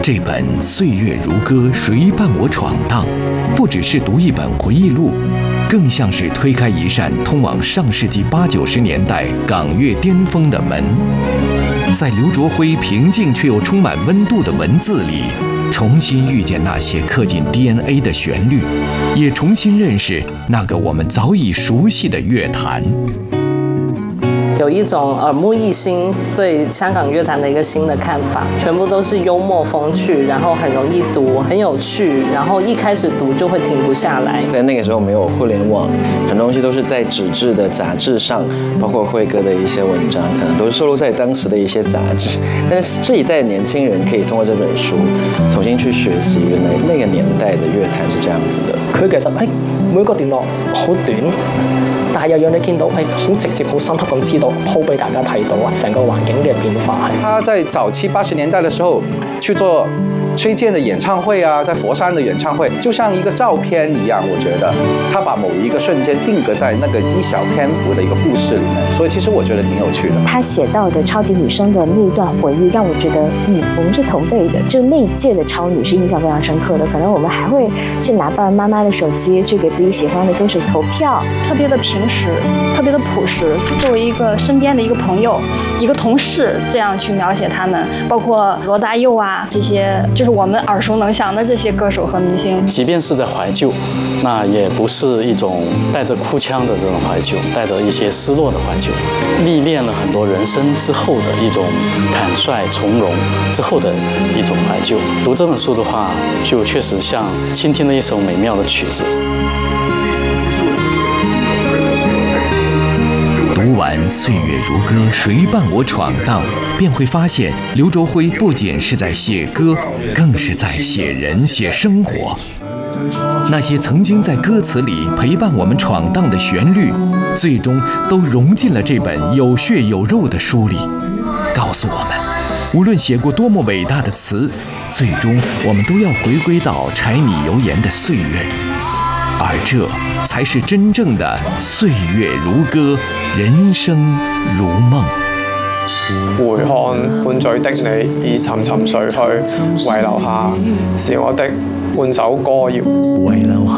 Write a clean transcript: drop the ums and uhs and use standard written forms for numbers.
这本《岁月如歌，谁伴我闯荡》，不只是读一本回忆录，更像是推开一扇通往上世纪80、90年代港乐巅峰的门。在刘卓辉平静却又充满温度的文字里，重新遇见那些刻进 DNA 的旋律，也重新认识那个我们早已熟悉的乐坛。 有一种耳目一新对香港乐坛的一个新的看法，全部都是幽默风趣，然后很容易读，很有趣，然后一开始读就会停不下来。 在那个时候没有互联网，很多东西都是在纸质的杂志上，包括辉哥的一些文章，可能都是收录在当时的一些杂志。但是这一代年轻人可以通过这本书重新去學習，原來那個年代的樂壇是這樣子的。 佢其實每個段落好短，但係又讓你見到好直接、好深刻咁知道，鋪俾大家睇到啊，成個環境嘅變化。 他在早期80年代的時候去做崔健的演唱會啊，在佛山的演唱會，就像一個照片一樣，我覺得他把某一個瞬間定格在那個一小篇幅的一個故事裡面，所以其實我覺得挺有趣的。 他寫到的超級女聲的那一段回憶，讓我覺得我們是同輩的，就那一屆的超女是印象非常深刻的。可能我們還會去拿爸爸媽媽的手機，去給自己喜歡的歌手投票， 特別的平實，特別的樸實。作為一個身邊的一個朋友、一個同事，這樣去描寫他們，包括羅大佑啊這些。就是我們耳熟能詳的這些歌手和明星， 即便是在懷舊，那也不是一種帶着哭腔的這種懷舊，帶着一些失落的懷舊，歷練了很多人生之後的一種坦率從容之後的一種懷舊。讀這本書的話，就確實像傾聽了一首美妙的曲子。 讀完《歲月如歌，誰伴我闖蕩》，便會發現劉卓輝不僅是在寫歌，更是在寫人、寫生活。那些曾經在歌詞裡陪伴我們闖蕩的旋律，最終都融進了這本有血有肉的書裡，告訴我們，無論寫過多麼偉大的詞，最終我們都要回歸到柴米油鹽的歲月。而這才是真正的歲月如歌，人生如夢。 回看半醉的你，已沉沉睡去，遺留下是我的半首歌謠。